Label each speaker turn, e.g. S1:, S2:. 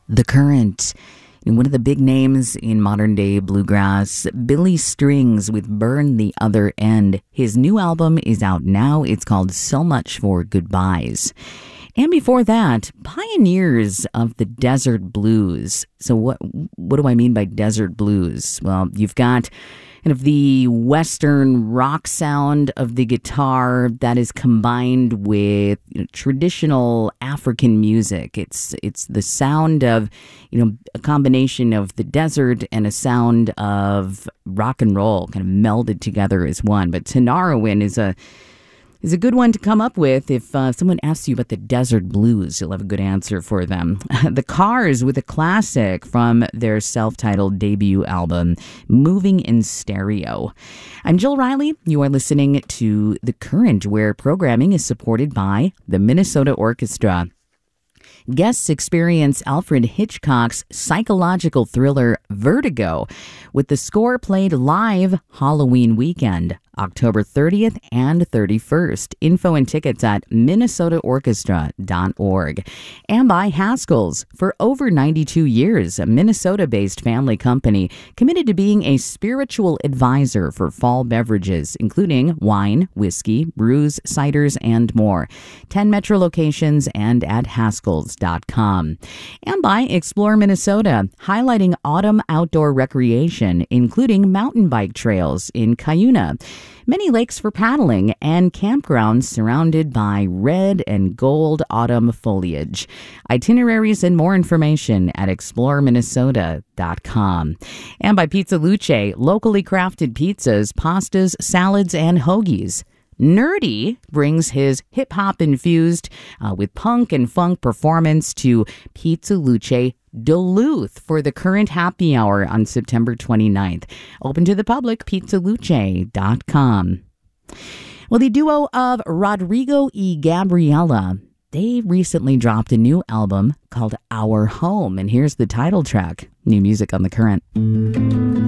S1: The Current. And one of the big names in modern day bluegrass, Billy Strings with Burn the Other End. His new album is out now. It's called So Much for Goodbyes. And before that, pioneers of the desert blues. So what do I mean by desert blues? Well, you've got kind of the Western rock sound of the guitar that is combined with traditional African music. It's the sound of, a combination of the desert and a sound of rock and roll kind of melded together as one. But Tinariwen is a good one to come up with. If someone asks you about the desert blues, you'll have a good answer for them. The Cars with a classic from their self-titled debut album, Moving in Stereo. I'm Jill Riley. You are listening to The Current, where programming is supported by the Minnesota Orchestra. Guests experience Alfred Hitchcock's psychological thriller Vertigo with the score played live Halloween weekend, October 30th and 31st. Info and tickets at minnesotaorchestra.org. And by Haskell's. For over 92 years, a Minnesota-based family company committed to being a spiritual advisor for fall beverages, including wine, whiskey, brews, ciders, and more. 10 metro locations and at haskells.com. And by Explore Minnesota, highlighting autumn outdoor recreation, including mountain bike trails in Cuyuna, many lakes for paddling, and campgrounds surrounded by red and gold autumn foliage. Itineraries and more information at exploreminnesota.com. And by Pizza Luce, locally crafted pizzas, pastas, salads, and hoagies. Nerdy brings his hip-hop infused with punk and funk performance to Pizza Luce Duluth for the Current Happy Hour on September 29th. Open to the public, pizzaluce.com. Well, the duo of Rodrigo y Gabriela, they recently dropped a new album called Our Home, and here's the title track. New music on The Current.